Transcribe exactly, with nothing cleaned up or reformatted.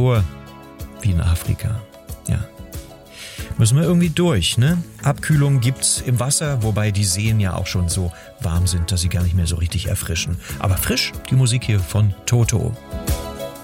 vor wie in Afrika. Ja. Müssen wir irgendwie durch, ne? Abkühlung gibt's im Wasser, wobei die Seen ja auch schon so warm sind, dass sie gar nicht mehr so richtig erfrischen. Aber frisch, die Musik hier von Toto.